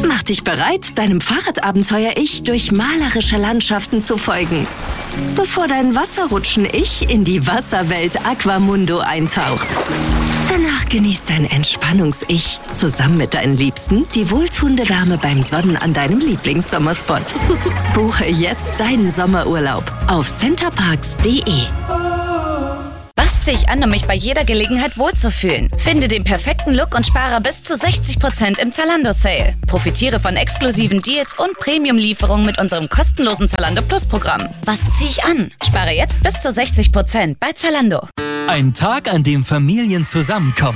Mach dich bereit, deinem Fahrradabenteuer-Ich durch malerische Landschaften zu folgen, bevor dein Wasserrutschen-Ich in die Wasserwelt Aquamundo eintaucht. Danach genießt dein Entspannungs-Ich zusammen mit deinen Liebsten die wohltuende Wärme beim Sonnen an deinem Lieblingssommerspot. Buche jetzt deinen Sommerurlaub auf centerparks.de. Was ziehe ich an, um mich bei jeder Gelegenheit wohlzufühlen? Finde den perfekten Look und spare bis zu 60% im Zalando-Sale. Profitiere von exklusiven Deals und Premium-Lieferungen mit unserem kostenlosen Zalando Plus-Programm. Was ziehe ich an? Spare jetzt bis zu 60% bei Zalando. Ein Tag, an dem Familien zusammenkommen.